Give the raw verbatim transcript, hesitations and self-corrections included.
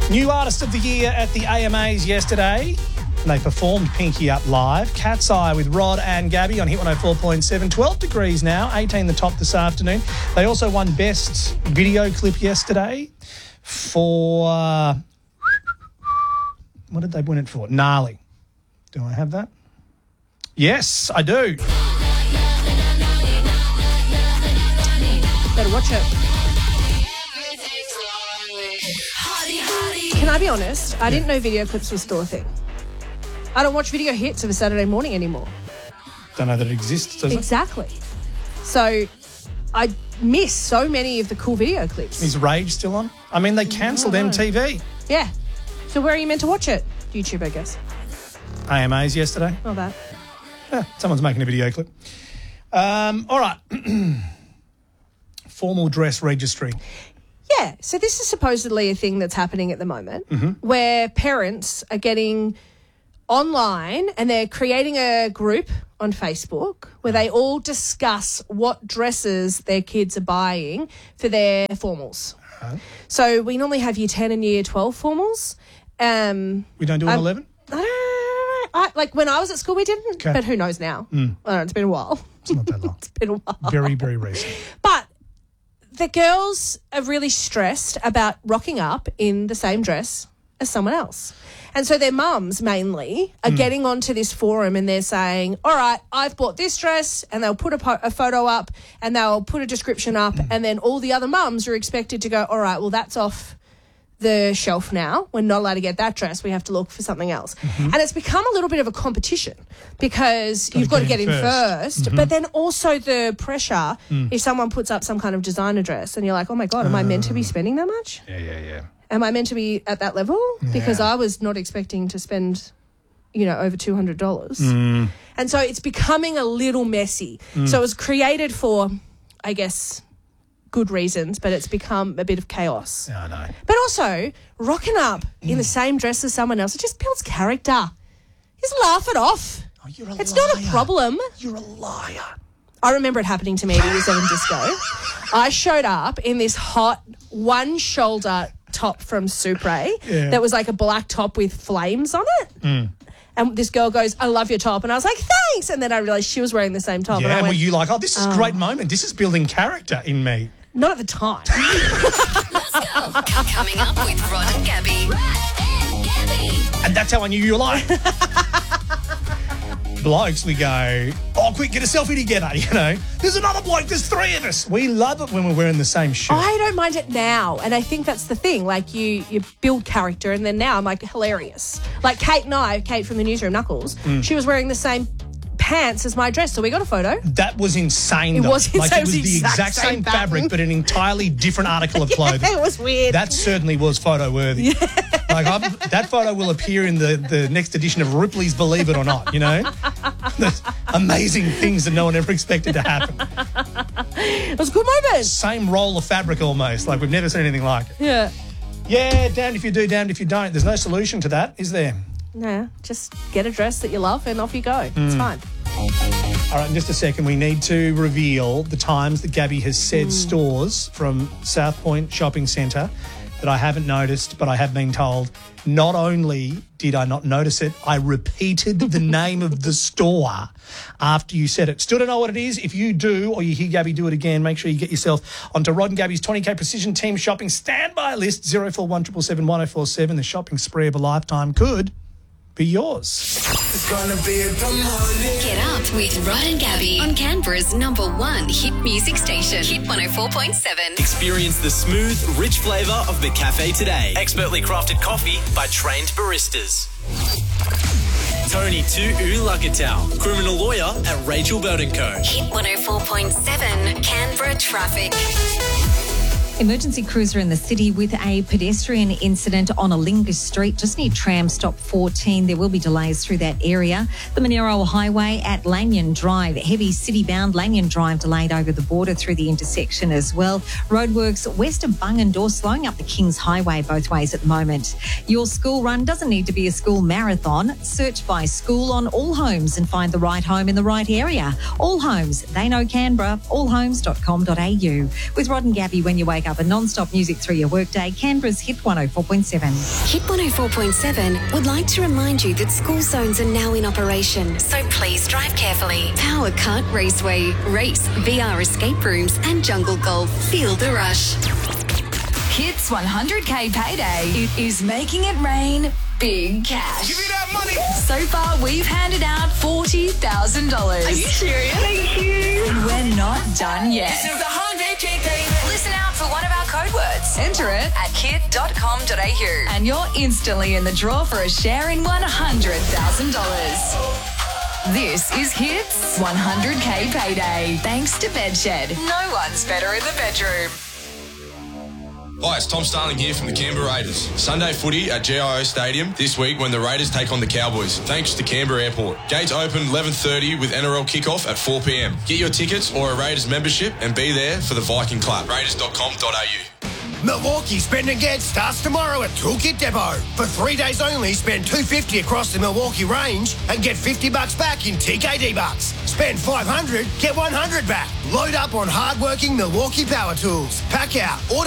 New Artist of the Year at the A M As yesterday. And they performed Pinky Up live. Cat's Eye with Rod and Gabby on Hit one oh four point seven. twelve degrees now, eighteen the top this afternoon. They also won Best Video Clip yesterday for... Uh, what did they win it for? Gnarly. Do I have that? Yes, I do. Better watch it. Can I be honest? I didn't know video clips was still a thing. I don't watch video hits of a Saturday morning anymore. Don't know that it exists, does Exactly. So I miss so many of the cool video clips. it? Is Rage still on? I mean, they cancelled M T V. Yeah. So where are you meant to watch it? YouTube, I guess. A M As yesterday. Not bad. Yeah, someone's making a video clip. Um, all right. Formal dress registry. Yeah, so this is supposedly a thing that's happening at the moment where parents are getting online and they're creating a group on Facebook where they all discuss what dresses their kids are buying for their formals. Uh-huh. So we normally have year ten and year twelve formals. Um, We don't do an I'm- eleven? I don't know. I, like when I was at school we didn't, Okay. but who knows now? I don't know, it's been a while. It's not that long. It's been a while. Very, very recent. But the girls are really stressed about rocking up in the same dress as someone else. And so their mums mainly are getting onto this forum and they're saying, all right, I've bought this dress, and they'll put a, po- a photo up and they'll put a description up, and then all the other mums are expected to go, all right, well, that's off the shelf now. We're not allowed to get that dress. We have to look for something else. And it's become a little bit of a competition because you've got to get in first, first. but then also the pressure if someone puts up some kind of designer dress and you're like, oh my God, am I meant to be spending that much? Yeah, yeah, yeah. Am I meant to be at that level? Because I was not expecting to spend, you know, over two hundred dollars. And so it's becoming a little messy. So it was created for, I guess, good reasons, but it's become a bit of chaos. Yeah, I know. But also, rocking up in the same dress as someone else, it just builds character. Just laugh it off. Oh, you're a It's liar. not a problem. You're a liar. I remember it happening to me at Year seven Disco. I showed up in this hot one-shoulder top from Supre Yeah. that was like a black top with flames on it. And this girl goes, I love your top. And I was like, thanks. And then I realised she was wearing the same top. Yeah, and I and were went, you like, oh, this is a great moment. This is building character in me. not at the time. Coming up with Rod and Gabby. And that's how I knew you were lying. Blokes, we go, oh, quick, get a selfie together, you know. There's another bloke, there's three of us. We love it when we're wearing the same shirt. I don't mind it now. And I think that's the thing. Like, you you build character, and then now I'm like, hilarious. Like Kate and I, Kate from the newsroom, Knuckles, she was wearing the same pants as my dress, so we got a photo. That was insane, It though. was Like, insane. it was It was the the exact, exact same same fabric, pattern. but an entirely different article of clothing. It was weird. That certainly was photo-worthy. Like, I'm, that photo will appear in the, the next edition of Ripley's Believe It or Not, you know? There's amazing things that no one ever expected to happen. It was a good moment. Same roll of fabric almost. Like, we've never seen anything like it. Yeah. Yeah, damned if you do, damned if you don't. There's no solution to that, is there? No, just get a dress that you love and off you go. It's fine. All right, in just a second, we need to reveal the times that Gabby has said stores from South Point Shopping Centre that I haven't noticed, but I have been told. Not only did I not notice it, I repeated the name of the store after you said it. Still don't know what it is. If you do, or you hear Gabby do it again, make sure you get yourself onto Rod and Gabby's twenty K Precision Team Shopping Standby list, zero four one seven seven one zero four seven. The shopping spree of a lifetime could be yours. It's gonna be a good morning. Get up with Rod and Gabby on Canberra's number one hit music station, Hit one oh four point seven. Experience the smooth, rich flavour of the cafe today. Expertly crafted coffee by trained baristas. Tony Tu Ulagatal, criminal lawyer at Rachel Bird and Co. Hit one oh four point seven, Canberra traffic. Emergency crews are in the city with a pedestrian incident on Alinga Street, just near tram stop fourteen. There will be delays through that area. The Monero Highway at Lanyon Drive. Heavy city-bound Lanyon Drive delayed over the border through the intersection as well. Roadworks west of Bungendore slowing up the Kings Highway both ways at the moment. Your school run doesn't need to be a school marathon. Search by school on All Homes and find the right home in the right area. All Homes, they know Canberra, all homes dot com dot a u. With Rod and Gabby when you wake up. up and non-stop music through your workday. Canberra's Hit one oh four point seven. Hit one oh four point seven would like to remind you that school zones are now in operation, so please drive carefully. Power Kart Raceway, race, V R escape rooms and jungle golf. Feel the rush. Hits one hundred K payday. It is making it rain big cash. Give me that money. So far, we've handed out forty thousand dollars. Are you serious? Thank you. And we're not done yet. This is the one hundred K payday. Listen out for one of our code words. Enter it at kid dot com dot a u and you're instantly in the draw for a share in one hundred thousand dollars. This is Hits one hundred K payday. Thanks to Bedshed. No one's better in the bedroom. Hi, it's Tom Starling here from the Canberra Raiders. Sunday footy at G I O Stadium this week when the Raiders take on the Cowboys, thanks to Canberra Airport. Gates open eleven thirty with N R L kickoff at four p m. Get your tickets or a Raiders membership and be there for the Viking Club. Raiders dot com dot a u. Milwaukee Spend Again starts tomorrow at Toolkit Depot. For three days only, spend two hundred fifty dollars across the Milwaukee range and get fifty bucks back in T K D bucks. Spend five hundred dollars, get one hundred dollars back. Load up on hard-working Milwaukee power tools. Pack out. Order